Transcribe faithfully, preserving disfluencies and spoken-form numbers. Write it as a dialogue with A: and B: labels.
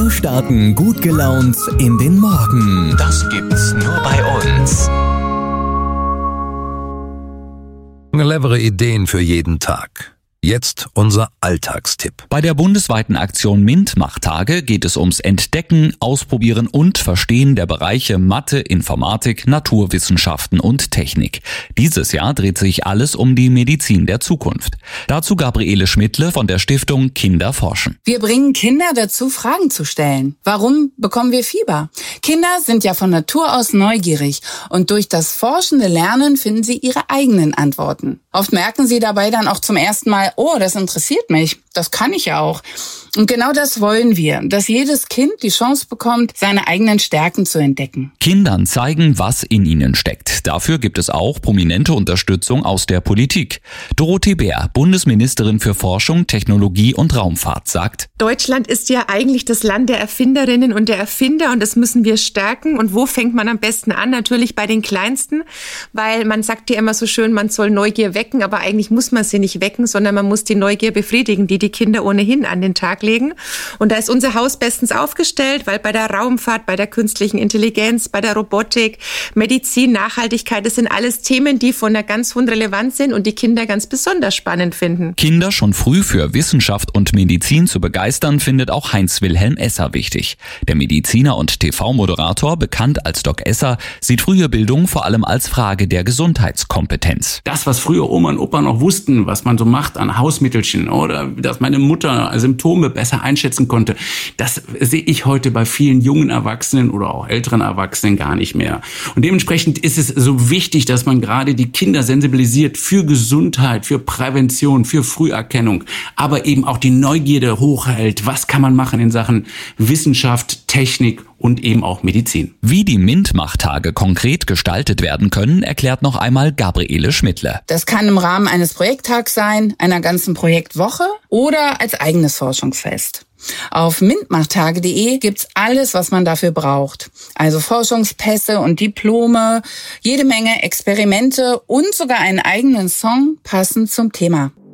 A: Wir starten gut gelaunt in den Morgen.
B: Das gibt's nur bei uns.
C: Clevere Ideen für jeden Tag. Jetzt unser Alltagstipp.
D: Bei der bundesweiten Aktion MINT-Mach-Tage geht es ums Entdecken, Ausprobieren und Verstehen der Bereiche Mathe, Informatik, Naturwissenschaften und Technik. Dieses Jahr dreht sich alles um die Medizin der Zukunft. Dazu Gabriele Schmidtle von der Stiftung Kinder forschen.
E: Wir bringen Kinder dazu, Fragen zu stellen. Warum bekommen wir Fieber? Kinder sind ja von Natur aus neugierig und durch das forschende Lernen finden sie ihre eigenen Antworten. Oft merken sie dabei dann auch zum ersten Mal, oh, das interessiert mich, das kann ich ja auch. Und genau das wollen wir, dass jedes Kind die Chance bekommt, seine eigenen Stärken zu entdecken.
D: Kindern zeigen, was in ihnen steckt. Dafür gibt es auch prominente Unterstützung aus der Politik. Dorothee Bär, Bundesministerin für Forschung, Technologie und Raumfahrt, sagt:
F: Deutschland ist ja eigentlich das Land der Erfinderinnen und der Erfinder und das müssen wir stärken. Und wo fängt man am besten an? Natürlich bei den Kleinsten, weil man sagt ja immer so schön, man soll Neugier wecken, aber eigentlich muss man sie nicht wecken, sondern man muss die Neugier befriedigen, die die Kinder ohnehin an den Tag legen. Und da ist unser Haus bestens aufgestellt, weil bei der Raumfahrt, bei der künstlichen Intelligenz, bei der Robotik, Medizin, Nachhaltigkeit, das sind alles Themen, die von einer ganz hohen Relevanz sind und die Kinder ganz besonders spannend finden.
D: Kinder schon früh für Wissenschaft und Medizin zu begeistern, findet auch Heinz-Wilhelm Esser wichtig. Der Mediziner und T V-Moderator, bekannt als Doc Esser, sieht frühe Bildung vor allem als Frage der Gesundheitskompetenz.
G: Das, was früher Oma und Opa noch wussten, was man so macht an Hausmittelchen oder dass meine Mutter Symptome besser einschätzen konnte, das sehe ich heute bei vielen jungen Erwachsenen oder auch älteren Erwachsenen gar nicht mehr. Und dementsprechend ist es so wichtig, dass man gerade die Kinder sensibilisiert für Gesundheit, für Prävention, für Früherkennung, aber eben auch die Neugierde hochhält. Was kann man machen in Sachen Wissenschaft, Technik und eben auch Medizin?
D: Wie die MINT-Mach-Tage konkret gestaltet werden können, erklärt noch einmal Gabriele Schmidtle.
E: Das kann im Rahmen eines Projekttags sein, einer ganzen Projektwoche oder als eigenes Forschungsfest. Auf mintmachtage punkt de gibt's alles, was man dafür braucht. Also Forschungspässe und Diplome, jede Menge Experimente und sogar einen eigenen Song passend zum Thema.